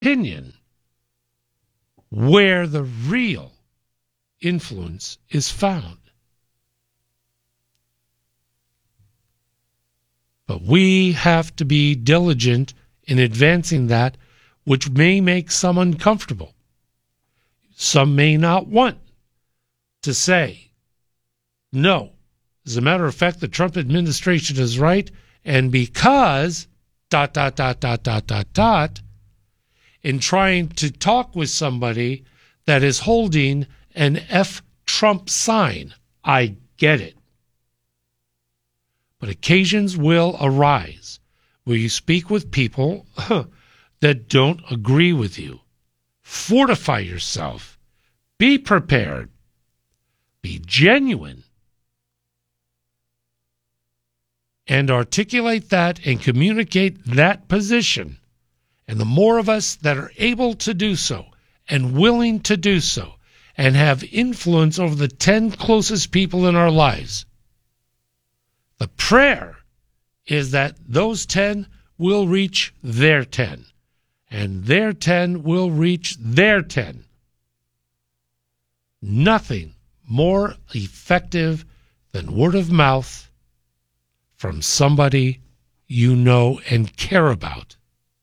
opinion, where the real influence is found. But we have to be diligent in advancing that, which may make some uncomfortable. Some may not want to say, no, as a matter of fact, the Trump administration is right, and because ... in trying to talk with somebody that is holding an F Trump sign. I get it. But occasions will arise where you speak with people that don't agree with you. Fortify yourself. Be prepared. Be genuine. And articulate that and communicate that position. And the more of us that are able to do so and willing to do so and have influence over the 10 closest people in our lives, the prayer is that those 10 will reach their 10, and their 10 will reach their 10. Nothing more effective than word of mouth from somebody you know and care about.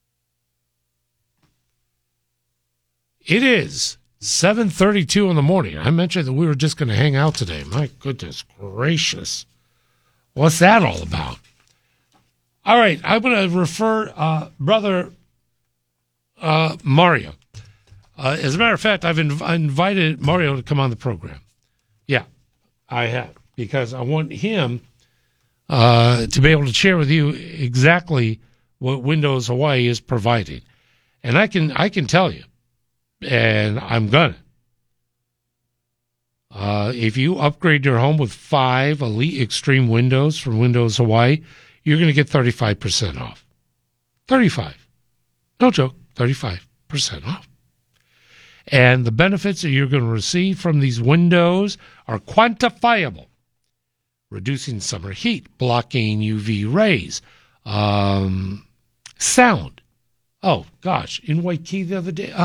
It is 7:32 in the morning. I mentioned that we were just going to hang out today. My goodness gracious. What's that all about? All right, I'm going to refer Brother Mario. As a matter of fact, I've invited Mario to come on the program. Yeah, I have, because I want him to be able to share with you exactly what Windows Hawaii is providing. And I can tell you, and I'm gonna. If you upgrade your home with 5 Elite Extreme windows from Windows Hawaii, you're going to get 35% off. 35. No joke, 35% off. And the benefits that you're going to receive from these windows are quantifiable. Reducing summer heat, blocking UV rays, sound. Oh, gosh, in Waikiki the other day,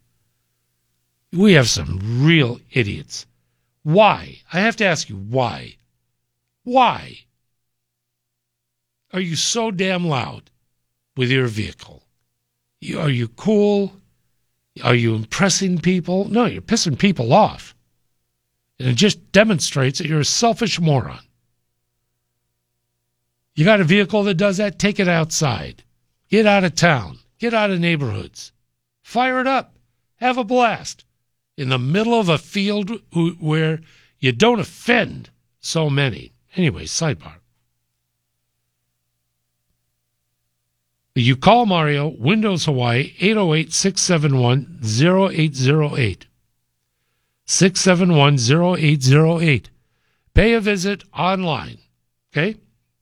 we have some real idiots. Why? I have to ask you, why? Why are you so damn loud with your vehicle? Are you cool? Are you impressing people? No, you're pissing people off. And it just demonstrates that you're a selfish moron. You got a vehicle that does that? Take it outside. Get out of town. Get out of neighborhoods. Fire it up. Have a blast. In the middle of a field where you don't offend so many. Anyway, sidebar. You call Mario, Windows Hawaii, 808-671-0808. 671-0808. Pay a visit online. Okay?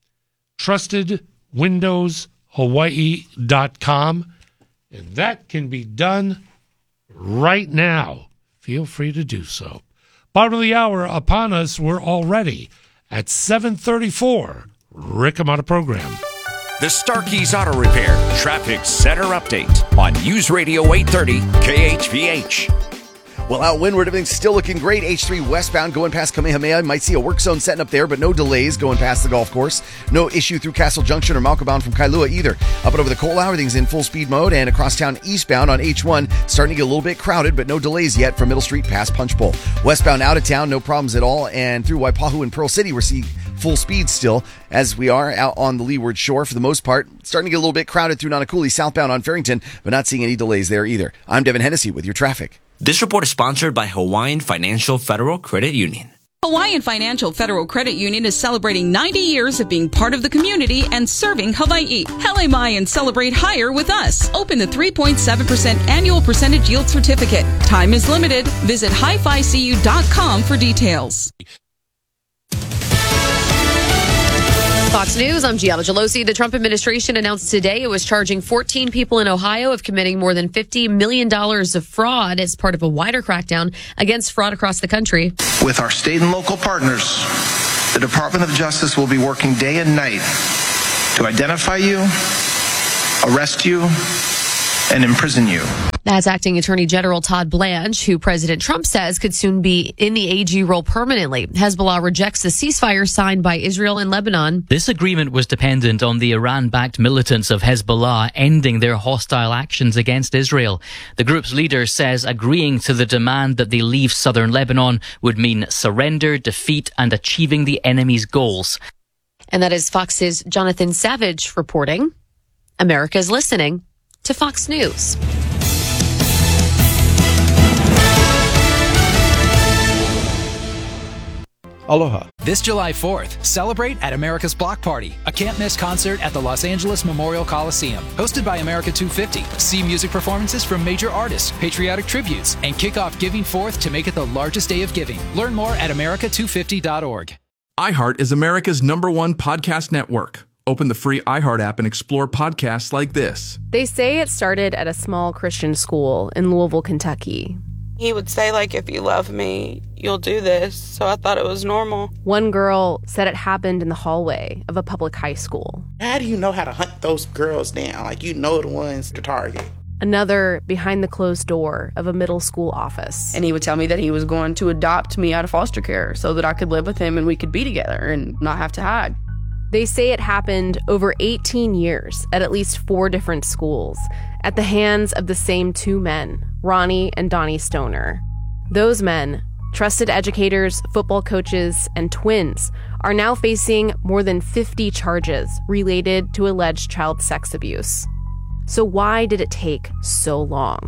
TrustedWindowsHawaii.com. And that can be done right now. Feel free to do so. Bottom of the hour upon us. We're already at 7:34. Rick, I'm out of program. The Starkey's Auto Repair Traffic Center Update on News Radio 830 KHVH. Well, out windward, everything's still looking great. H3 westbound going past Kamehameha. Might see a work zone setting up there, but no delays going past the golf course. No issue through Castle Junction or Malco bound from Kailua either. Up and over the Kola, everything's in full speed mode. And across town eastbound on H1, starting to get a little bit crowded, but no delays yet from Middle Street past Punch Bowl. Westbound out of town, no problems at all. And through Waipahu and Pearl City, we're seeing full speed still as we are out on the leeward shore for the most part. Starting to get a little bit crowded through Nanakuli southbound on Farrington, but not seeing any delays there either. I'm Devin Hennessy with your traffic. This report is sponsored by Hawaiian Financial Federal Credit Union. Hawaiian Financial Federal Credit Union is celebrating 90 years of being part of the community and serving Hawaii. Hele mai and celebrate higher with us. Open the 3.7% annual percentage yield certificate. Time is limited. Visit hificu.com for details. Fox News, I'm Gianna Gelosi. The Trump administration announced today it was charging 14 people in Ohio of committing more than $50 million of fraud as part of a wider crackdown against fraud across the country. With our state and local partners, the Department of Justice will be working day and night to identify you, arrest you, and imprison you. That's Acting Attorney General Todd Blanche, who President Trump says could soon be in the AG role permanently. Hezbollah rejects the ceasefire signed by Israel and Lebanon. This agreement was dependent on the Iran-backed militants of Hezbollah ending their hostile actions against Israel. The group's leader says agreeing to the demand that they leave southern Lebanon would mean surrender, defeat, and achieving the enemy's goals. And that is Fox's Jonathan Savage reporting. America's listening to Fox News. Aloha. This July 4th, celebrate at America's Block Party, a can't-miss concert at the Los Angeles Memorial Coliseum. Hosted by America 250. See music performances from major artists, patriotic tributes, and kick off Giving Forth to make it the largest day of giving. Learn more at america250.org. iHeart is America's #1 podcast network. Open the free iHeart app and explore podcasts like this. They say it started at a small Christian school in Louisville, Kentucky. He would say, like, if you love me, you'll do this. So I thought it was normal. One girl said it happened in the hallway of a public high school. How do you know how to hunt those girls down? Like, you know the ones to target. Another behind the closed door of a middle school office. And he would tell me that he was going to adopt me out of foster care so that I could live with him and we could be together and not have to hide. They say it happened over 18 years at least 4 different schools at the hands of the same 2 men, Ronnie and Donnie Stoner. Those men, trusted educators, football coaches, and twins, are now facing more than 50 charges related to alleged child sex abuse. So why did it take so long?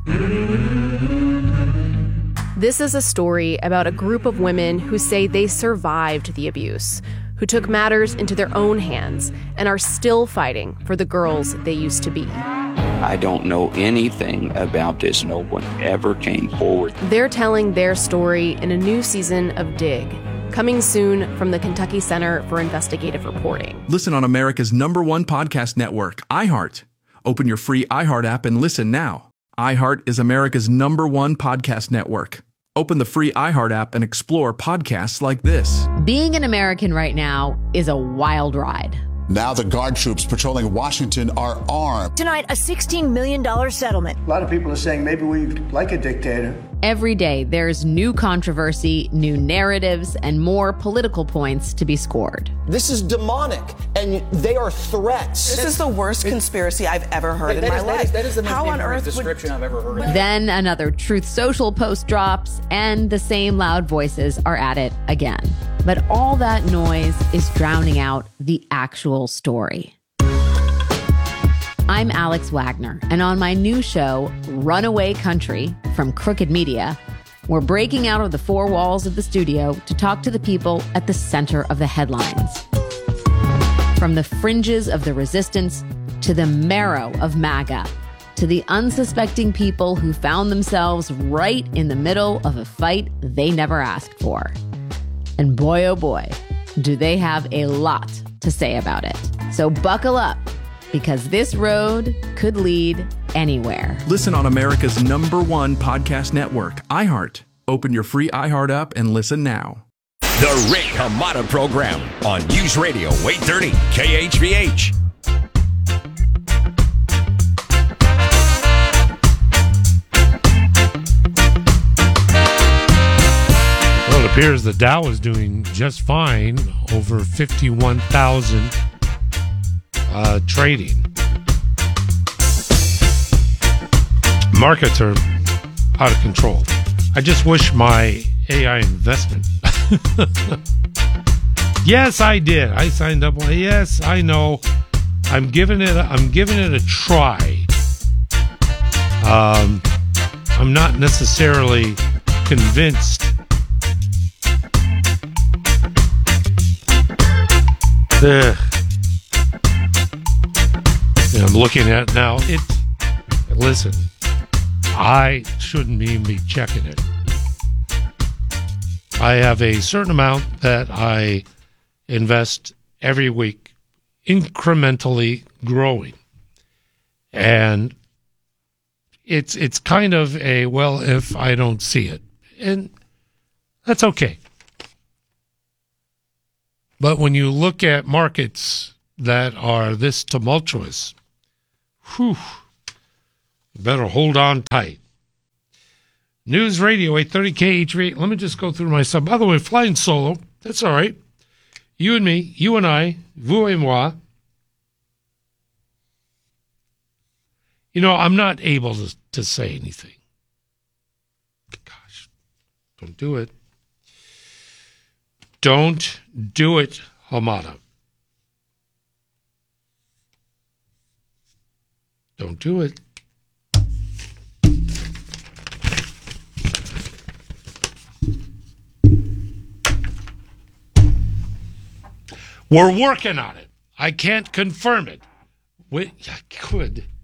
This is a story about a group of women who say they survived the abuse, who took matters into their own hands and are still fighting for the girls they used to be. I don't know anything about this. No one ever came forward. They're telling their story in a new season of Dig, coming soon from the Kentucky Center for Investigative Reporting. Listen on America's #1 podcast network, iHeart. Open your free iHeart app and listen now. iHeart is America's #1 podcast network. Open the free iHeart app and explore podcasts like this. Being an American right now is a wild ride. Now the guard troops patrolling Washington are armed. Tonight, a $16 million settlement. A lot of people are saying maybe we like a dictator. Every day, there's new controversy, new narratives, and more political points to be scored. This is demonic, and they are threats. This is the worst conspiracy I've ever heard in my life. That is the most ignorant description I've ever heard. Then another Truth Social post drops, and the same loud voices are at it again. But all that noise is drowning out the actual story. I'm Alex Wagner, and on my new show, Runaway Country, from Crooked Media, we're breaking out of the 4 walls of the studio to talk to the people at the center of the headlines. From the fringes of the resistance to the marrow of MAGA, to the unsuspecting people who found themselves right in the middle of a fight they never asked for. And boy, oh boy, do they have a lot to say about it. So buckle up, because this road could lead anywhere. Listen on America's #1 podcast network, iHeart. Open your free iHeart app and listen now. The Rick Hamada Program on News Radio 830 KHVH. Well, it appears the Dow is doing just fine, over 51,000 trading. Markets are out of control. I just wish my AI investment. Yes, I did. I signed up. Yes, I know. I'm giving it a try. I'm not necessarily convinced. I'm looking at it now. Listen, I shouldn't even be checking it. I have a certain amount that I invest every week, incrementally growing. And it's kind of a, well, if I don't see it. And that's okay. But when you look at markets that are this tumultuous, Better hold on tight. News Radio 830 KHV. Let me just go through my stuff. By the way, flying solo. That's all right. You and me, you and I, vous et moi. You know, I'm not able to say anything. Gosh, don't do it. Don't do it, Hamada. Don't do it. We're working on it. I can't confirm it. I could.